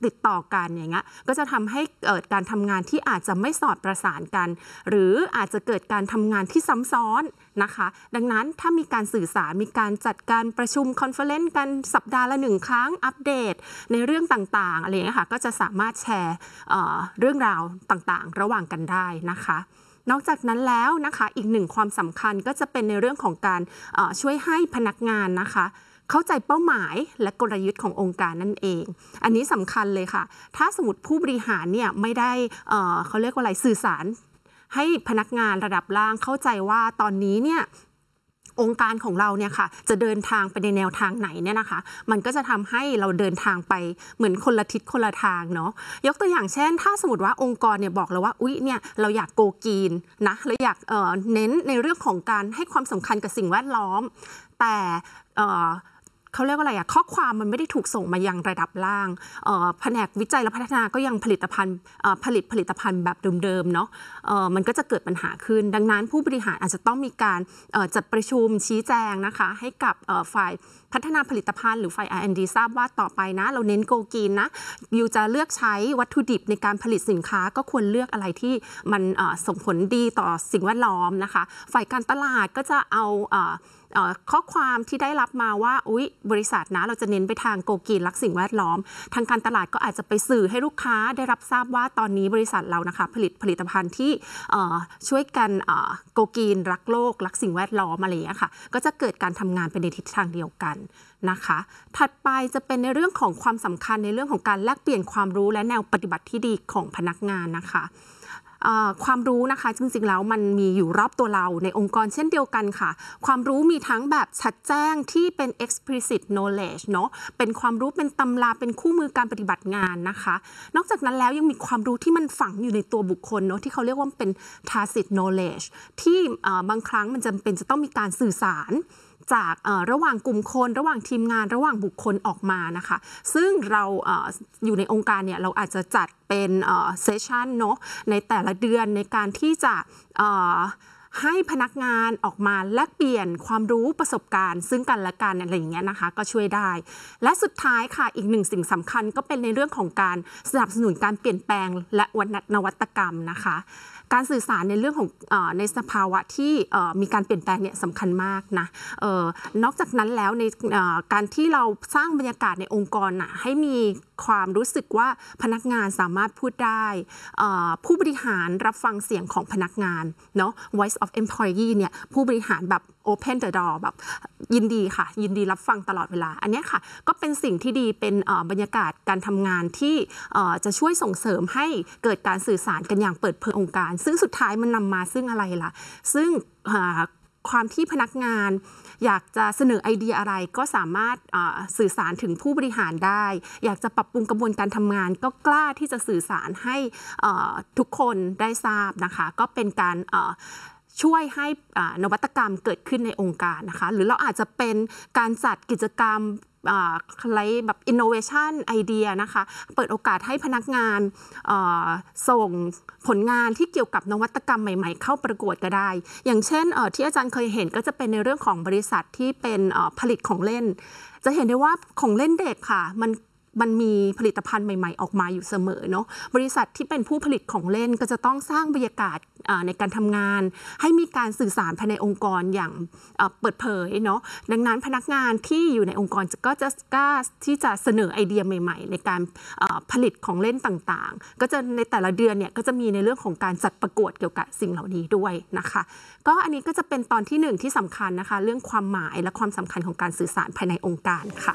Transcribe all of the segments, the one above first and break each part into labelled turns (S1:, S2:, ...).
S1: ติดต่อกันอย่างเงี้ยก็จะทำให้เกิดการทำงานที่อาจจะไม่สอดประสานกันหรืออาจจะเกิดการทำงานที่ซ้ำซ้อนนะคะดังนั้นถ้ามีการสื่อสารมีการจัดการประชุมคอนเฟอเรนซ์กันสัปดาห์ละ1 ครั้งอัปเดตในเรื่องต่างๆอะไรอย่างเงี้ยค่ะก็จะสามารถแชร์เรื่องราวต่างๆระหว่างกันได้นะคะนอกจากนั้นแล้วนะคะอีกหนึ่งความสำคัญก็จะเป็นในเรื่องของการช่วยให้พนักงานนะคะเข้าใจเป้าหมายและกลยุทธ์ขององค์การนั่นเองอันนี้สำคัญเลยค่ะถ้าสมมติผู้บริหารเนี่ยไม่ได้เขาเรียกว่าอะไรสื่อสารให้พนักงานระดับล่างเข้าใจว่าตอนนี้เนี่ยองค์การของเราเนี่ยค่ะจะเดินทางไปในแนวทางไหนเนี่ยนะคะมันก็จะทำให้เราเดินทางไปเหมือนคนละทิศคนละทางเนาะยกตัวอย่างเช่นถ้าสมมติว่าองค์กรเนี่ยบอกเราว่าอุ๊ยเนี่ยเราอยากโกกีนนะเราอยากเน้นในเรื่องของการให้ความสำคัญกับสิ่งแวดล้อมแต่เขาเรียกว่าอะไรข้อความมันไม่ได้ถูกส่งมายังระดับล่างแผนกวิจัยและพัฒนาก็ยังผลิตภัณฑ์แบบเดิมๆเนาะมันก็จะเกิดปัญหาขึ้นดังนั้นผู้บริหารอาจจะต้องมีการจัดประชุมชี้แจงนะคะให้กับฝ่ายพัฒนาผลิตภัณฑ์หรือฝ่าย R&D ทราบว่าต่อไปนะเราเน้นโกกีนนะยูจะเลือกใช้วัตถุดิบในการผลิตสินค้าก็ควรเลือกอะไรที่มันส่งผลดีต่อสิ่งแวดล้อมนะคะฝ่ายการตลาดก็จะเอาข้อความที่ได้รับมาว่าอุ๊ยบริษัทนะเราจะเน้นไปทางโกกีนรักสิ่งแวดล้อมทางการตลาดก็อาจจะไปสื่อให้ลูกค้าได้รับทราบว่าตอนนี้บริษัทเรานะคะผลิตภัณฑ์ที่ช่วยกันโกกีนรักโลกรักสิ่งแวดล้อมอะไรอย่างเงี้ยค่ะก็จะเกิดการทำงานไปในทิศทางเดียวกันนะคะถัดไปจะเป็นในเรื่องของความสำคัญในเรื่องของการแลกเปลี่ยนความรู้และแนวปฏิบัติที่ดีของพนักงานนะคะความรู้นะคะจริงๆแล้วมันมีอยู่รอบตัวเราในองค์กรเช่นเดียวกันค่ะความรู้มีทั้งแบบชัดแจ้งที่เป็น explicit knowledge เนาะเป็นความรู้เป็นตำราเป็นคู่มือการปฏิบัติงานนะคะนอกจากนั้นแล้วยังมีความรู้ที่มันฝังอยู่ในตัวบุคคลเนาะที่เขาเรียกว่าเป็น tacit knowledge ที่บางครั้งมันจำเป็นจะต้องมีการสื่อสารจากระหว่างกลุ่มคนระหว่างทีมงานระหว่างบุคคลออกมานะคะซึ่งเราอยู่ในองค์การเนี่ยเราอาจจะจัดเป็นเซสชันเนาะในแต่ละเดือนในการที่จะให้พนักงานออกมาแลกเปลี่ยนความรู้ประสบการณ์ซึ่งกันและกันอะไรอย่างเงี้ยนะคะก็ช่วยได้และสุดท้ายค่ะอีกหนึ่งสิ่งสำคัญก็เป็นในเรื่องของการสนับสนุนการเปลี่ยนแปลงและนวัตกรรมนะคะการสื่อสารในเรื่องของในสภาวะที่มีการเปลี่ยนแปลงเนี่ยสำคัญมากนะนอกจากนั้นแล้วในการที่เราสร้างบรรยากาศในองค์กรให้มีความรู้สึกว่าพนักงานสามารถพูดได้ผู้บริหารรับฟังเสียงของพนักงานเนาะ voice of employee เนี่ยผู้บริหารแบบ open the door แบบยินดีค่ะยินดีรับฟังตลอดเวลาอันนี้ค่ะก็เป็นสิ่งที่ดีเป็นบรรยากาศการทำงานที่จะช่วยส่งเสริมให้เกิดการสื่อสารกันอย่างเปิดเผยองค์การซึ่งสุดท้ายมันนำมาซึ่งอะไรล่ะซึ่งความที่พนักงานอยากจะเสนอไอเดียอะไรก็สามารถสื่อสารถึงผู้บริหารได้อยากจะปรับปรุงกระบวนการทำงานก็กล้าที่จะสื่อสารให้ทุกคนได้ทราบนะคะก็เป็นการช่วยให้นวัตกรรมเกิดขึ้นในองค์การนะคะหรือเราอาจจะเป็นการจัดกิจกรรมอะไรแบบ innovation idea นะคะเปิดโอกาสให้พนักงานส่งผลงานที่เกี่ยวกับนวัตกรรมใหม่ๆเข้าประกวดก็ได้อย่างเช่นที่อาจารย์เคยเห็นก็จะเป็นในเรื่องของบริษัทที่เป็นผลิตของเล่นจะเห็นได้ว่าของเล่นเด็กค่ะมันมีผลิตภัณฑ์ใหม่ๆออกมาอยู่เสมอเนาะบริษัทที่เป็นผู้ผลิตของเล่นก็จะต้องสร้างบรรยากาศในการทำงานให้มีการสื่อสารภายในองค์กรอย่างเปิดเผยเนาะดังนั้นพนักงานที่อยู่ในองค์กรก็จะกล้าที่จะเสนอไอเดียใหม่ๆในการผลิตของเล่นต่างๆก็จะในแต่ละเดือนเนี่ยก็จะมีในเรื่องของการจัดประกวดเกี่ยวกับสิ่งเหล่านี้ด้วยนะคะก็อันนี้ก็จะเป็นตอนที่1ที่สำคัญนะคะเรื่องความหมายและความสำคัญของการสื่อสารภายในองค์การค่ะ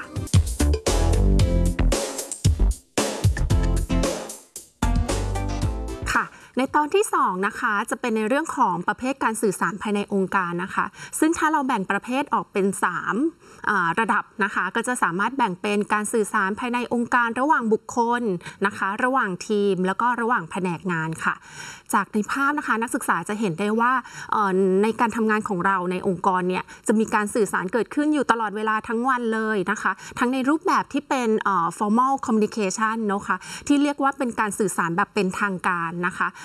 S1: ในตอนที่2นะคะจะเป็นในเรื่องของประเภทการสื่อสารภายในองค์การนะคะซึ่งถ้าเราแบ่งประเภทออกเป็น3ระดับนะคะก็จะสามารถแบ่งเป็นการสื่อสารภายในองค์การระหว่างบุคคลนะคะระหว่างทีมแล้วก็ระหว่างแผนกงานค่ะจากในภาพนะคะนักศึกษาจะเห็นได้ว่าในการทำงานของเราในองค์กรเนี่ยจะมีการสื่อสารเกิดขึ้นอยู่ตลอดเวลาทั้งวันเลยนะคะทั้งในรูปแบบที่เป็น formal communication นะคะที่เรียกว่าเป็นการสื่อสารแบบเป็นทางการนะคะ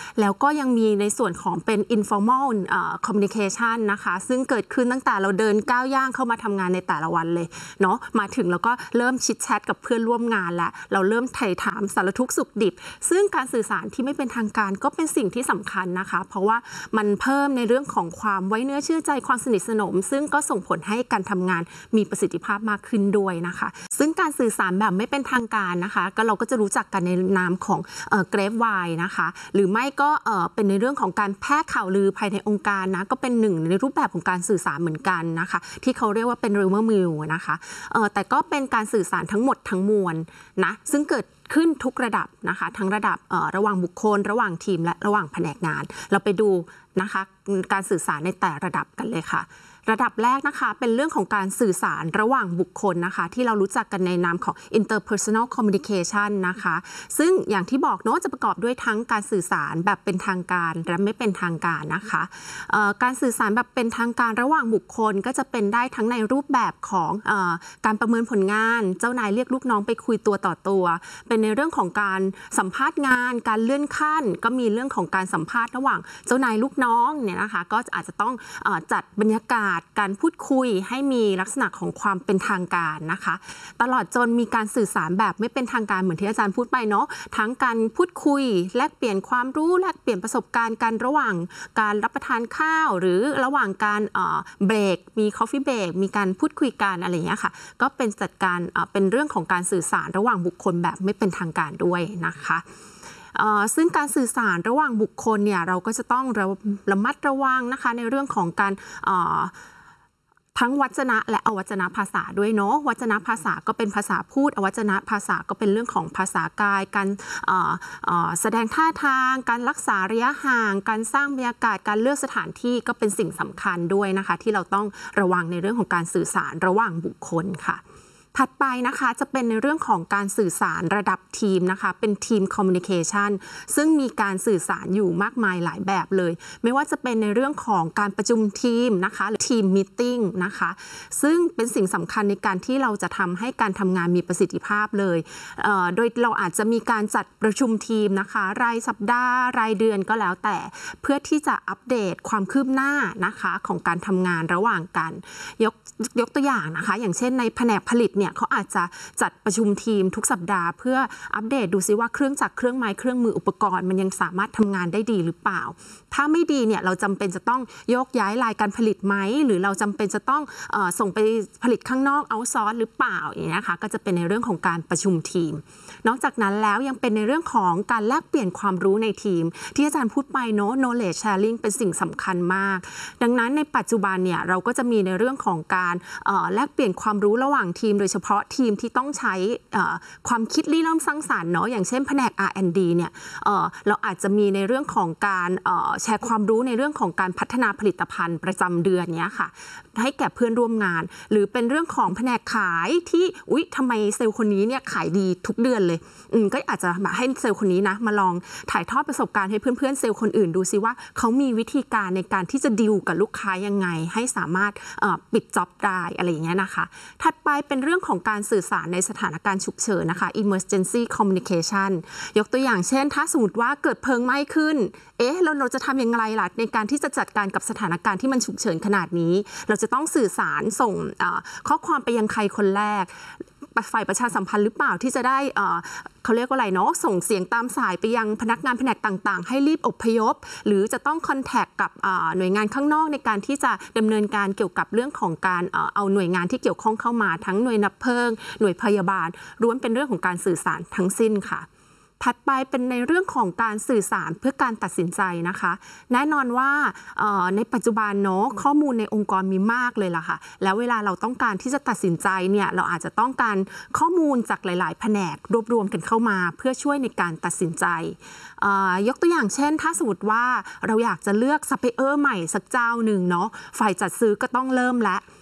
S1: แล้วก็ยังมีในส่วนของเป็น informal communication นะคะซึ่งเกิดขึ้นตั้งแต่เราเดินก้าวย่างเข้ามาทำงานในแต่ละวันเลยเนาะมาถึงแล้วก็เริ่มชิดแชทกับเพื่อนร่วมงานแล้วเราเริ่มไถ่ถามสารทุกข์สุขดิบซึ่งการสื่อสารที่ไม่เป็นทางการก็เป็นสิ่งที่สำคัญนะคะเพราะว่ามันเพิ่มในเรื่องของความไว้เนื้อเชื่อใจความสนิทสนมซึ่งก็ส่งผลให้การทำงานมีประสิทธิภาพมากขึ้นด้วยนะคะซึ่งการสื่อสารแบบไม่เป็นทางการนะคะก็เราก็จะรู้จักกันในนามของGrapevine นะคะหรือไม่ก็เป็นในเรื่องของการแพร่ข่าวลือภายในองค์การนะก็เป็นหนึ่งในรูปแบบของการสื่อสารเหมือนกันนะคะที่เขาเรียกว่าเป็น rumor mill นะคะแต่ก็เป็นการสื่อสารทั้งหมดทั้งมวลนะซึ่งเกิดขึ้นทุกระดับนะคะทั้งระดับระหว่างบุคคลระหว่างทีมและระหว่างแผนกงานเราไปดูนะคะการสื่อสารในแต่ระดับกันเลยค่ะระดับแรกนะคะเป็นเรื่องของการสื่อสารระหว่างบุคคลนะคะที่เรารู้จักกันในนามของ interpersonal communication นะคะซึ่งอย่างที่บอกเนาะจะประกอบด้วยทั้งการสื่อสารแบบเป็นทางการและไม่เป็นทางการนะคะการสื่อสารแบบเป็นทางการระหว่างบุคคลก็จะเป็นได้ทั้งในรูปแบบของการประเมินผลงานเจ้านายเรียกลูกน้องไปคุยตัวต่อตัวเป็นในเรื่องของการสัมภาษณ์งานการเลื่อนขั้นก็มีเรื่องของการสัมภาษณ์ระหว่างเจ้านายลูกน้องเนี่ยนะคะก็อาจจะต้องจัดบรรยากาศการพูดคุยให้มีลักษณะของความเป็นทางการนะคะตลอดจนมีการสื่อสารแบบไม่เป็นทางการเหมือนที่อาจารย์พูดไปเนาะทั้งการพูดคุยแลกเปลี่ยนความรู้แลกเปลี่ยนประสบการณ์กันระหว่างการรับประทานข้าวหรือระหว่างการเบรกมี coffee break มีการพูดคุยกันอะไรอย่างเงี้ยค่ะก็เป็นจัดการเป็นเรื่องของการสื่อสารระหว่างบุคคลแบบไม่เป็นทางการด้วยนะคะซึ่งการสื่อสารระหว่างบุคคลเนี่ยเราก็จะต้องระมัดระวังนะคะในเรื่องของการทั้งวจนะและอวจนะภาษาด้วยเนาะวจนะภาษาก็เป็นภาษาพูดอวจนะภาษาก็เป็นเรื่องของภาษากายการแสดงท่าทางการรักษาระยะห่างการสร้างบรรยากาศการเลือกสถานที่ก็เป็นสิ่งสำคัญด้วยนะคะที่เราต้องระวังในเรื่องของการสื่อสารระหว่างบุคคลค่ะถัดไปนะคะจะเป็นในเรื่องของการสื่อสารระดับทีมนะคะเป็นทีมคอมมิวนิเคชันซึ่งมีการสื่อสารอยู่มากมายหลายแบบเลยไม่ว่าจะเป็นในเรื่องของการประชุมทีมนะคะทีมมีตติ้งนะคะซึ่งเป็นสิ่งสำคัญในการที่เราจะทำให้การทำงานมีประสิทธิภาพเลยโดยเราอาจจะมีการจัดประชุมทีมนะคะรายสัปดาห์รายเดือนก็แล้วแต่เพื่อที่จะอัปเดตความคืบหน้านะคะของการทำงานระหว่างกันยกตัวอย่างนะคะอย่างเช่นในแผนกผลิตเนี่ยเขาอาจจะจัดประชุมทีมทุกสัปดาห์เพื่ออัปเดตดูซิว่าเครื่องจักรเครื่องไม้เครื่องมืออุปกรณ์มันยังสามารถทำงานได้ดีหรือเปล่าถ้าไม่ดีเนี่ยเราจำเป็นจะต้องโยกย้ายรายการผลิตไหมหรือเราจำเป็นจะต้องส่งไปผลิตข้างนอกเอาซอร์สหรือเปล่าอย่างนี้นะคะก็จะเป็นในเรื่องของการประชุมทีมนอกจากนั้นแล้วยังเป็นในเรื่องของการแลกเปลี่ยนความรู้ในทีมที่อาจารย์พูดไปเนาะ knowledge sharing เป็นสิ่งสำคัญมากดังนั้นในปัจจุบันเนี่ยเราก็จะมีในเรื่องของการแลกเปลี่ยนความรู้ระหว่างทีมโดยเฉพาะทีมที่ต้องใช้ความคิดริเริ่มสร้างสรรค์เนาะอย่างเช่นแผนก R&D เนี่ยเราอาจจะมีในเรื่องของการแชร์ความรู้ในเรื่องของการพัฒนาผลิตภัณฑ์ประจำเดือนเนี้ยค่ะให้แก่เพื่อนร่วมงานหรือเป็นเรื่องของแผนกขายที่ทำไมเซลล์คนนี้เนี่ยขายดีทุกเดือนเลยก็อาจจะมาให้เซลล์คนนี้นะมาลองถ่ายทอดประสบการณ์ให้เพื่อนๆเซลล์คนอื่นดูซิว่าเขามีวิธีการในการที่จะดีลกับลูกค้ายังไงให้สามารถปิดจ็อบได้อะไรอย่างเงี้ยนะคะถัดไปเป็นเรื่องของการสื่อสารในสถานการณ์ฉุกเฉินนะคะ emergency communication ยกตัวอย่างเช่นถ้าสมมติว่าเกิดเพลิงไหม้ขึ้นเราจะทำอย่างไรล่ะในการที่จะจัดการกับสถานการณ์ที่มันฉุกเฉินขนาดนี้เราจะต้องสื่อสารส่งข้อความไปยังใครคนแรกฝ่ายประชาสัมพันธ์หรือเปล่าที่จะได้เขาเรียกว่าอะไรเนาะส่งเสียงตามสายไปยังพนักงานแผนกต่างๆให้รีบอพยพหรือจะต้องคอนแทคกับหน่วยงานข้างนอกในการที่จะดำเนินการเกี่ยวกับเรื่องของการเอาหน่วยงานที่เกี่ยวข้องเข้ามาทั้งหน่วยดับเพลิงหน่วยพยาบาลล้วนเป็นเรื่องของการสื่อสารทั้งสิ้นค่ะถัดไปเป็นในเรื่องของการสื่อสารเพื่อการตัดสินใจนะคะแน่นอนว่าในปัจจุบันเนาะข้อมูลในองค์กรมีมากเลยล่ะค่ะแล้วเวลาเราต้องการที่จะตัดสินใจเนี่ยเราอาจจะต้องการข้อมูลจากหลายๆแผนกรวบรวมกันเข้ามาเพื่อช่วยในการตัดสินใจยกตัวอย่างเช่นถ้าสมมติว่าเราอยากจะเลือกซัพพลายเออร์ใหม่สักเจ้าหนึ่งเนาะฝ่ายจัดซื้อก็ต้องเริ่มและ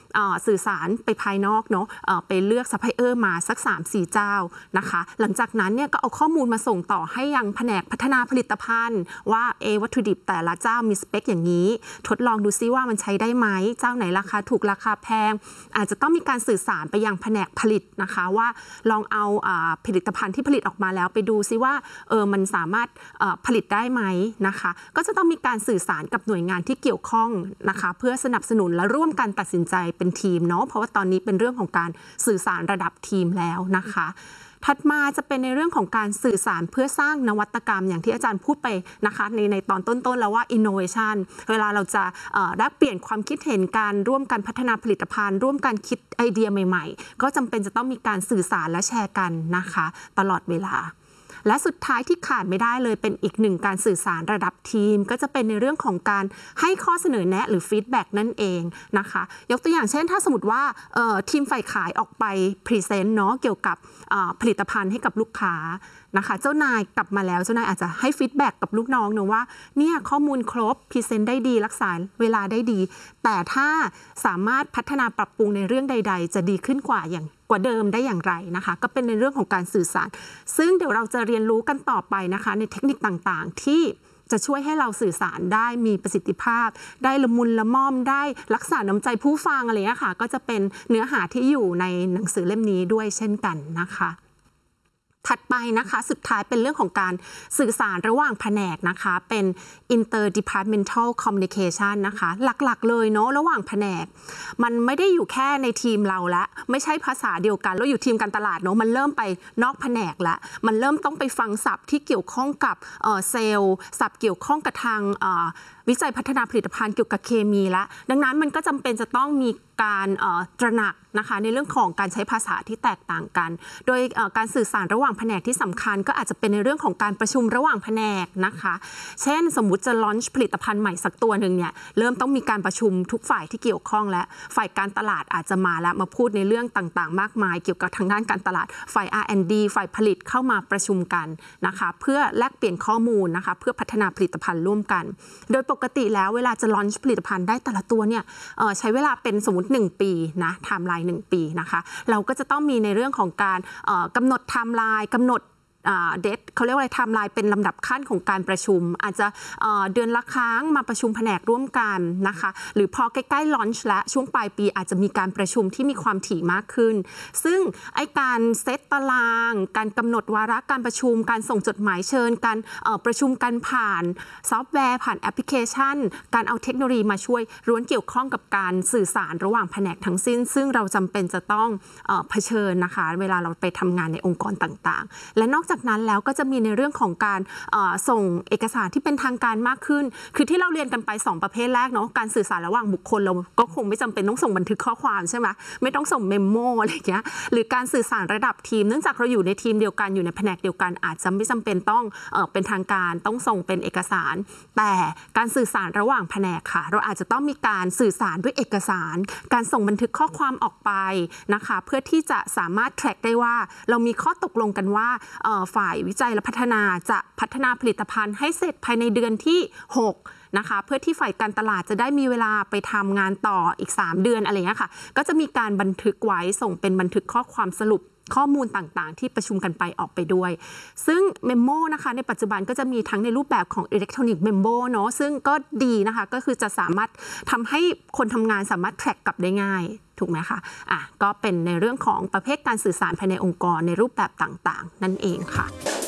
S1: สื่อสารไปภายนอกเนาะไปเลือกซัพพลายเออร์มาสัก 3-4 เจ้านะคะหลังจากนั้นเนี่ยก็เอาข้อมูลมาส่งต่อให้ยังแผนกพัฒนาผลิตภัณฑ์ว่าวัตถุดิบแต่ละเจ้ามีสเปคอย่างนี้ทดลองดูซิว่ามันใช้ได้ไหมเจ้าไหนราคาถูกราคาแพงอาจจะต้องมีการสื่อสารไปยังแผนกผลิตนะคะว่าลองเอาผลิตภัณฑ์ที่ผลิตออกมาแล้วไปดูซิว่ามันสามารถผลิตได้ไหมนะคะก็จะต้องมีการสื่อสารกับหน่วยงานที่เกี่ยวข้องนะคะเพื่อสนับสนุนและร่วมกันตัดสินใจเป็นทีมเนาะเพราะว่าตอนนี้เป็นเรื่องของการสื่อสารระดับทีมแล้วนะคะถัดมาจะเป็นในเรื่องของการสื่อสารเพื่อสร้างนวัตกรรมอย่างที่อาจารย์พูดไปนะคะในตอนต้นๆแล้วว่า innovation เวลาเราจะแลกเปลี่ยนความคิดเห็นการร่วมกันพัฒนาผลิตภัณฑ์ร่วมกันคิดไอเดียใหม่ๆก็จำเป็นจะต้องมีการสื่อสารและแชร์กันนะคะตลอดเวลาและสุดท้ายที่ขาดไม่ได้เลยเป็นอีกหนึ่งการสื่อสารระดับทีมก็จะเป็นในเรื่องของการให้ข้อเสนอแนะหรือฟีดแบ็กนั่นเองนะคะยกตัวอย่างเช่นถ้าสมมติว่าทีมฝ่ายขายออกไปพรีเซนต์เนาะเกี่ยวกับผลิตภัณฑ์ให้กับลูกค้านะคะเจ้านายกลับมาแล้วเจ้านายอาจจะให้ฟีดแบ็กกับลูกน้องเนอะว่าเนี่ยข้อมูลครบพรีเซนต์ได้ดีรักษาเวลาได้ดีแต่ถ้าสามารถพัฒนาปรับปรุงในเรื่องใดๆจะดีขึ้นกว่าเดิมได้อย่างไรนะคะก็เป็นในเรื่องของการสื่อสารซึ่งเดี๋ยวเราจะเรียนรู้กันต่อไปนะคะในเทคนิคต่างๆที่จะช่วยให้เราสื่อสารได้มีประสิทธิภาพได้ละมุนละม่อมได้รักษาน้ำใจผู้ฟังอะไรอย่างเงี้ยค่ะก็จะเป็นเนื้อหาที่อยู่ในหนังสือเล่มนี้ด้วยเช่นกันนะคะถัดไปนะคะสุดท้ายเป็นเรื่องของการสื่อสารระหว่างแผนกนะคะเป็น interdepartmental communication นะคะหลักๆเลยเนาะระหว่างแผนกมันไม่ได้อยู่แค่ในทีมเราละไม่ใช่ภาษาเดียวกันเราอยู่ทีมการตลาดเนาะมันเริ่มไปนอกแผนกละมันเริ่มต้องไปฟังศัพท์ที่เกี่ยวข้องกับเซลล์ศัพท์เกี่ยวข้องกับทางวิจัยพัฒนาผลิตภัณฑ์เกี่ยวกับเคมีละดังนั้นมันก็จำเป็นจะต้องมีการตระหนักนะคะในเรื่องของการใช้ภาษาที่แตกต่างกันโดยการสื่อสารระหว่างแผนกที่สำคัญก็อาจจะเป็นในเรื่องของการประชุมระหว่างแผนกนะคะเช่นสมมุติจะลอนช์ผลิตภัณฑ์ใหม่สักตัวหนึ่งเนี่ยเริ่มต้องมีการประชุมทุกฝ่ายที่เกี่ยวข้องและฝ่ายการตลาดอาจจะมาแล้วมาพูดในเรื่องต่างๆมากมายเกี่ยวกับทางด้านการตลาดฝ่าย R&D ฝ่ายผลิตเข้ามาประชุมกันนะคะเพื่อแลกเปลี่ยนข้อมูลนะคะเพื่อพัฒนาผลิตภัณฑ์ร่วมกันโดยปกติแล้วเวลาจะลอนช์ผลิตภัณฑ์ได้แต่ละตัวเนี่ยใช้เวลาเป็นสมมติ1 ปีนะไทม์ไลน์1 ปีนะคะเราก็จะต้องมีในเรื่องของการกำหนดไทม์ไลน์กำหนดเดทเขาเรียกว่าอะไรไทม์ไลน์เป็นลำดับขั้นของการประชุมอาจจะเดือนละครั้งมาประชุมแผนกร่วมกันนะคะหรือพอใกล้ๆลอนช์และช่วงปลายปีอาจจะมีการประชุมที่มีความถี่มากขึ้นซึ่งไอการเซตตารางการกำหนดวาระการประชุมการส่งจดหมายเชิญการประชุมกันผ่านซอฟต์แวร์ผ่านแอปพลิเคชันการเอาเทคโนโลยีมาช่วยล้วนเกี่ยวข้องกับการสื่อสารระหว่างแผนกทั้งสิ้นซึ่งเราจำเป็นจะต้องเผชิญนะคะเวลาเราไปทำงานในองค์กรต่างๆและนอกจากนั้นแล้วก็จะมีในเรื่องของการส่งเอกสารที่เป็นทางการมากขึ้นคือที่เราเรียนกันไป2ประเภทแรกเนาะการสื่อสารระหว่างบุคคลเราก็คงไม่จำเป็นต้องส่งบันทึกข้อความใช่ไหมไม่ต้องส่งเมมโมอะไรอย่างเงี้ยหรือการสื่อสารระดับทีมเนื่องจากเราอยู่ในทีมเดียวกันอยู่ในแผนกเดียวกันอาจจะไม่จำเป็นต้องเป็นทางการต้องส่งเป็นเอกสารแต่การสื่อสารระหว่างแผนกค่ะเราอาจจะต้องมีการสื่อสารด้วยเอกสารการส่งบันทึกข้อความออกไปนะคะเพื่อที่จะสามารถ track ได้ว่าเรามีข้อตกลงกันว่าฝ่ายวิจัยและพัฒนาจะพัฒนาผลิตภัณฑ์ให้เสร็จภายในเดือนที่6นะคะเพื่อที่ฝ่ายการตลาดจะได้มีเวลาไปทำงานต่ออีก3 เดือนอะไรเงี้ยค่ะก็จะมีการบันทึกไว้ส่งเป็นบันทึกข้อความสรุปข้อมูลต่างๆที่ประชุมกันไปออกไปด้วยซึ่งเมมโมนะคะในปัจจุบันก็จะมีทั้งในรูปแบบของอิเล็กทรอนิกส์เมมโมเนาะซึ่งก็ดีนะคะก็คือจะสามารถทำให้คนทำงานสามารถแทร็กกลับได้ง่ายถูกไหมคะก็เป็นในเรื่องของประเภทการสื่อสารภายในองค์กรในรูปแบบต่างๆนั่นเองค่ะ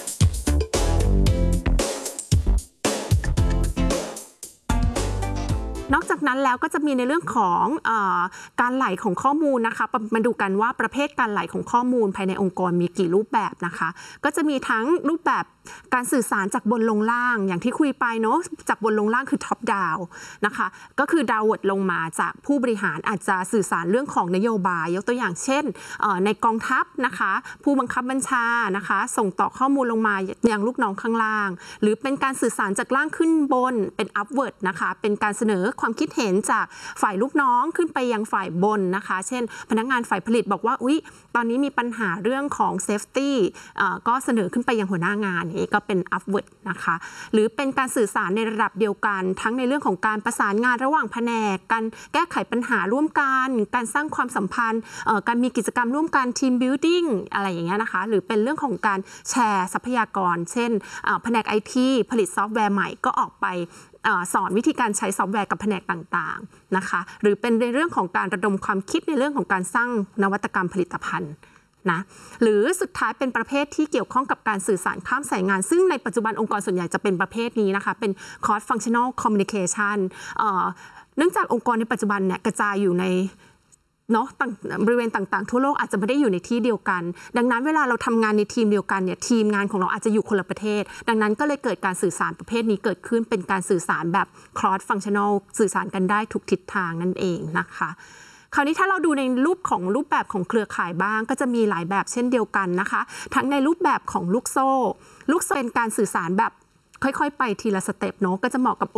S1: นอกจากนั้นแล้วก็จะมีในเรื่องของการไหลของข้อมูลนะคะมาดูกันว่าประเภทการไหลของข้อมูลภายในองค์กรมีกี่รูปแบบนะคะก็จะมีทั้งรูปแบบการสื่อสารจากบนลงล่างอย่างที่คุยไปเนาะจากบนลงล่างคือ top down นะคะก็คือดาวน์ลงมาจากผู้บริหารอาจจะสื่อสารเรื่องของนโยบายยกตัวอย่างเช่นในกองทัพนะคะผู้บังคับบัญชานะคะส่งต่อข้อมูลลงมายังลูกน้องข้างล่างหรือเป็นการสื่อสารจากล่างขึ้นบนเป็น upward นะคะเป็นการเสนอความคิดเห็นห็นจากฝ่ายลูกน้องขึ้นไปยังฝ่ายบนนะคะเช่นพนักงานฝ่ายผลิตบอกว่าอุ๊ยตอนนี้มีปัญหาเรื่องของ safety ก็เสนอขึ้นไปยังหัวหน้างานนี้ก็เป็น upward นะคะหรือเป็นการสื่อสารในระดับเดียวกันทั้งในเรื่องของการประสานงานระหว่างแผนกการแก้ไขปัญหาร่วมกันการสร้างความสัมพันธ์การมีกิจกรรมร่วมกัน team building อะไรอย่างเงี้ยนะคะหรือเป็นเรื่องของการแชร์ทรัพยากรเช่นแผนก IT ผลิตซอฟต์แวร์ใหม่ก็ออกไปสอนวิธีการใช้ซอฟต์แวร์กับแผนกต่างๆนะคะหรือเป็นในเรื่องของการระดมความคิดในเรื่องของการสร้างนวัตกรรมผลิตภัณฑ์นะหรือสุดท้ายเป็นประเภทที่เกี่ยวข้องกับการสื่อสารข้ามสายงานซึ่งในปัจจุบันองค์กรส่วนใหญ่จะเป็นประเภทนี้นะคะเป็น cross functional communication เนื่องจากองค์กรในปัจจุบันเนี่ยกระจายอยู่ในบริเวณต่างๆทั่วโลกอาจจะไม่ได้อยู่ในที่เดียวกันดังนั้นเวลาเราทำงานในทีมเดียวกันเนี่ยทีมงานของเราอาจจะอยู่คนละประเทศดังนั้นก็เลยเกิดการสื่อสารประเภทนี้เกิดขึ้นเป็นการสื่อสารแบบ cross functional สื่อสารกันได้ทุกทิศทางนั่นเองนะคะคราวนี้ถ้าเราดูในรูปแบบของเครือข่ายบ้างก็จะมีหลายแบบเช่นเดียวกันนะคะทั้งในรูปแบบของลูกโซ่เป็นการสื่อสารแบบค่อยๆไปทีละสเต็ปเนาะก็จะเหมาะกับ